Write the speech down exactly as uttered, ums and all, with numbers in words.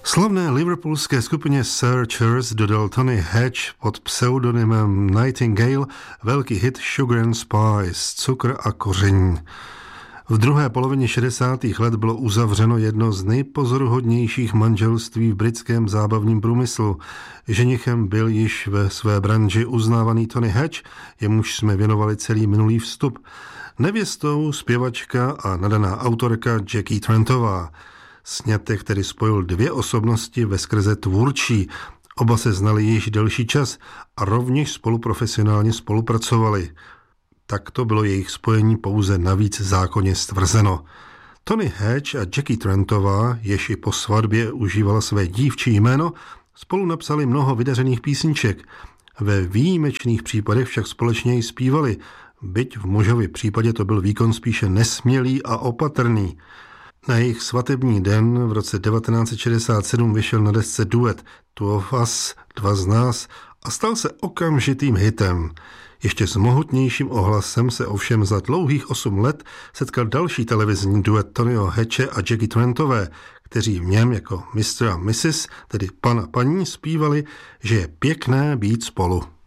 Slavné liverpoolské skupině Searchers dodal Tony Hatch pod pseudonymem Nightingale velký hit Sugar and Spice, cukr a koření. V druhé polovině šedesátých let bylo uzavřeno jedno z nejpozoruhodnějších manželství v britském zábavním průmyslu. Ženichem byl již ve své branži uznávaný Tony Hatch, jemuž jsme věnovali celý minulý vstup. Nevěstou zpěvačka a nadaná autorka Jackie Trentová. Sňatek, který spojil dvě osobnosti veskrze tvůrčí. Oba se znali již delší čas a rovněž spolu profesionálně spolupracovali. Takto bylo jejich spojení pouze navíc zákonně stvrzeno. Tony Hatch a Jackie Trentová, jež i po svatbě užívala své dívčí jméno, spolu napsali mnoho vydařených písniček. Ve výjimečných případech však společně i zpívali, byť v mužově případě to byl výkon spíše nesmělý a opatrný. Na jejich svatební den v roce devatenáct set šedesát sedm vyšel na desce duet Two of Us, dva z nás, a stal se okamžitým hitem. Ještě s mohutnějším ohlasem se ovšem za dlouhých osm let setkal další televizní duet Tonyho Hatche a Jackie Trentové, kteří v něm jako mister a missus, tedy pan a paní, zpívali, že je pěkné být spolu.